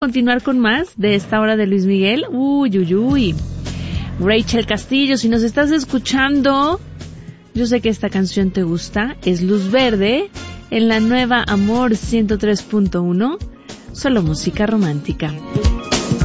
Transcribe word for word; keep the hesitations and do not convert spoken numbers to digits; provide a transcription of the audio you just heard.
Continuar con más de esta hora de Luis Miguel. Uy, uy, uy. Rachel Castillo, si nos estás escuchando, yo sé que esta canción te gusta. Es Luz Verde en la nueva Amor ciento tres punto uno. Solo música romántica.